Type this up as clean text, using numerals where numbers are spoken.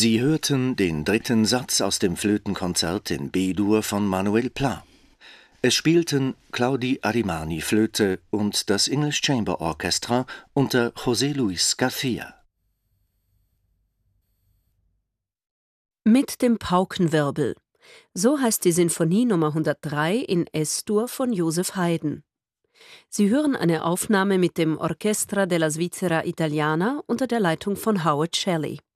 Sie hörten den dritten Satz aus dem Flötenkonzert in B-Dur von Manuel Pla. Es spielten Claudi Arimani Flöte und das English Chamber Orchestra unter José Luis García. Mit dem Paukenwirbel. So heißt die Sinfonie Nummer 103 in S-Dur von Joseph Haydn. Sie hören eine Aufnahme mit dem Orchestra della Svizzera Italiana unter der Leitung von Howard Shelley.